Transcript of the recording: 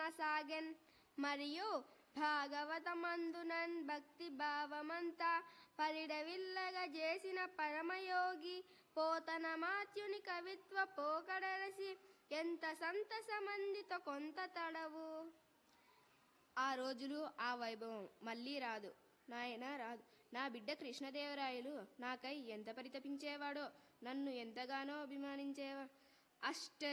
సాగెన్ మరియు భాగవతమందునన్ భక్తి భావమంతా పరిడవిల్లగా చేసిన పరమయోగి పోతనమాత్యుని కవిత్వ పోకడలసి ఎంత సంతసమందితో కొంత తడవు. ఆ రోజులు ఆ వైభవం మళ్ళీ రాదు నాయనా రాదు. నా బిడ్డ కృష్ణదేవరాయలు నాకై ఎంత పరితపించేవాడో, నన్ను ఎంతగానో అభిమానించేవా.